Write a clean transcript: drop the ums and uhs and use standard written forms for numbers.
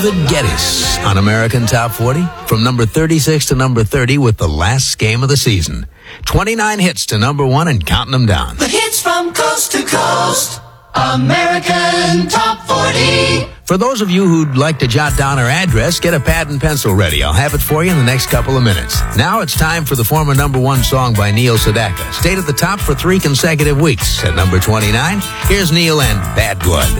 David Geddes on American Top 40. From number 36 to number 30 with the last game of the season. 29 hits to number 1 and counting them down. The hits from coast to coast. American Top 40. For those of you who'd like to jot down our address, get a pad and pencil ready. I'll have it for you in the next couple of minutes. Now it's time for the former number 1 song by Neil Sedaka. Stayed at the top for 3 consecutive weeks. At number 29, here's Neil and Bad Blood.